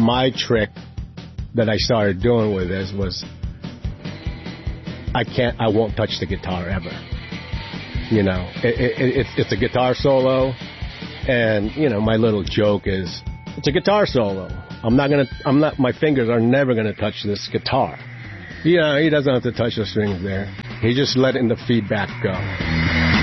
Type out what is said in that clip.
my trick that I started doing with this was I won't touch the guitar ever. You know, it's a guitar solo, and you know, my little joke is it's a guitar solo. My fingers are never gonna touch this guitar. Yeah, he doesn't have to touch the strings there. He's just letting the feedback go.